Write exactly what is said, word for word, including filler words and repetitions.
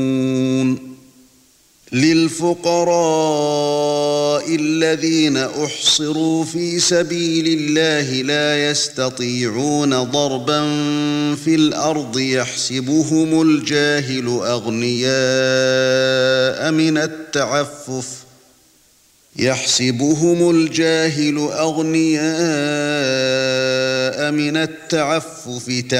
للفقراء الذين أحصروا في سبيل الله لا يستطيعون ضربا في الأرض يحسبهم الجاهل أغنياء من التعفف يحسبهم الجاهل أغنياء من التعفف